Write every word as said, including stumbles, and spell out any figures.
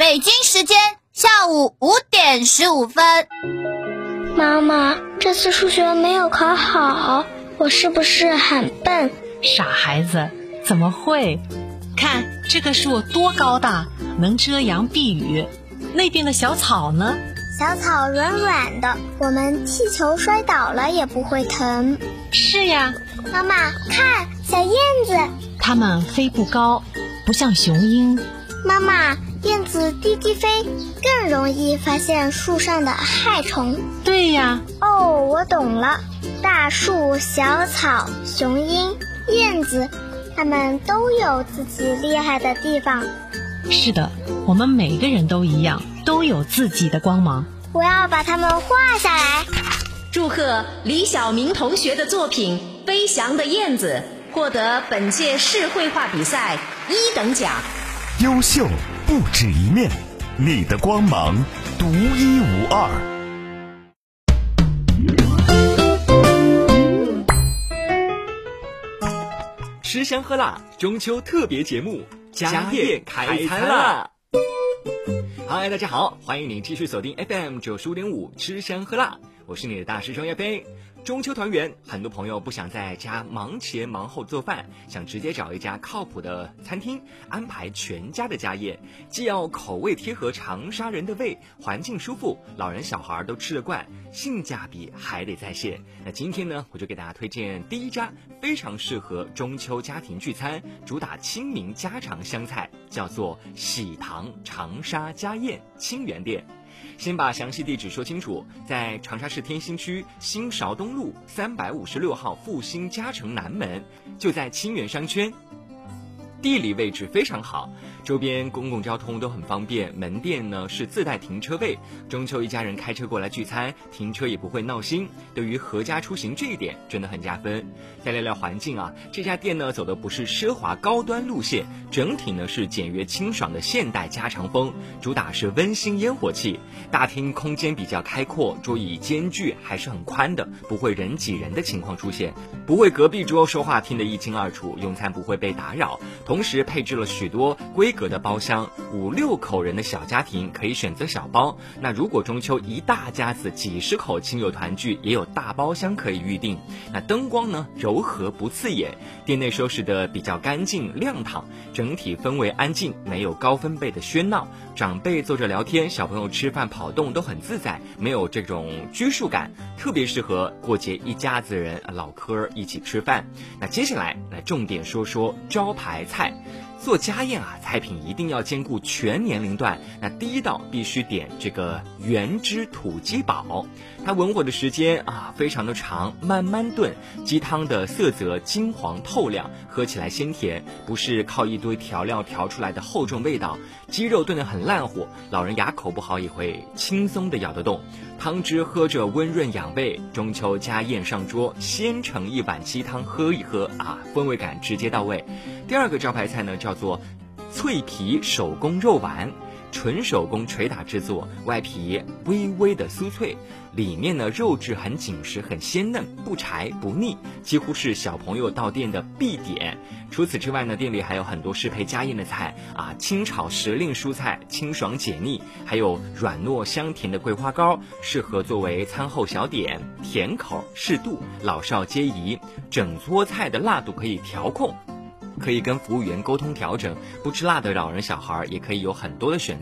北京时间下午五点十五分。 妈妈，这次数学没有考好，我是不是很笨？ 傻孩子，怎么会？看这棵树多高大，能遮阳避雨。那边的小草呢？ 小草软软的，我们踢球摔倒了也不会疼。 是呀。 妈妈，看，小燕子。 它们飞不高，不像雄鹰。 妈妈，燕子低低飞，更容易发现树上的害虫。 对呀。 哦，我懂了。大树、小草、雄鹰、燕子，它们都有自己厉害的地方。 是的，我们每个人都一样，都有自己的光芒。 我要把它们画下来。 祝贺李晓明同学的作品《飞翔的燕子》获得本届市绘画比赛一等奖。 优秀不止一面，你的光芒独一无二。 吃香喝辣中秋特别节目，家宴开餐啦！嗨，大家好，欢迎您继续锁定 F M 九十五点五吃香喝辣，我是你的大师兄叶飞。中秋团圆，很多朋友不想在家忙前忙后做饭，想直接找一家靠谱的餐厅安排全家的家宴，既要口味贴合长沙人的胃，环境舒服，老人小孩都吃得惯，性价比还得在线。那今天呢，我就给大家推荐第一家非常适合中秋家庭聚餐，主打亲民家常湘菜，叫做喜堂长沙家宴清源店。先把详细地址说清楚，在长沙市天心区新韶东路三百五十六号复兴嘉诚南门，就在清源商圈。地理位置非常好，周边公共交通都很方便，门店呢是自带停车位，中秋一家人开车过来聚餐，停车也不会闹心，对于合家出行这一点真的很加分。再聊聊环境啊，这家店呢走的不是奢华高端路线，整体呢是简约清爽的现代家常风，主打是温馨烟火气。大厅空间比较开阔，桌椅间距还是很宽的，不会人挤人的情况出现，不会隔壁桌说话听得一清二楚，用餐不会被打扰。同时配置了许多规格的包厢，五六口人的小家庭可以选择小包，那如果中秋一大家子几十口亲友团聚，也有大包厢可以预定。那灯光呢柔和不刺眼，店内收拾的比较干净亮堂，整体氛围安静，没有高分贝的喧闹，长辈坐着聊天，小朋友吃饭跑动都很自在，没有这种拘束感，特别适合过节一家子人唠嗑一起吃饭。那接下来来重点说说招牌菜。做家宴啊，菜品一定要兼顾全年龄段。那第一道必须点这个原汁土鸡煲，它文火的时间啊非常的长，慢慢炖，鸡汤的色泽金黄透亮，喝起来鲜甜，不是靠一堆调料调出来的厚重味道。鸡肉炖得很烂火，老人牙口不好也会轻松的咬得动。汤汁喝着温润养胃，中秋家宴上桌，先盛一碗鸡汤喝一喝啊，氛围感直接到位。第二个招牌菜呢叫做脆皮手工肉丸，纯手工捶打制作，外皮微微的酥脆，里面呢肉质很紧实很鲜嫩，不柴不腻，几乎是小朋友到店的必点。除此之外呢，店里还有很多适配家宴的菜啊，清炒时令蔬菜清爽解腻，还有软糯香甜的桂花糕，适合作为餐后小点，甜口适度，老少皆宜。整桌菜的辣度可以调控，可以跟服务员沟通调整，不吃辣的老人小孩也可以有很多的选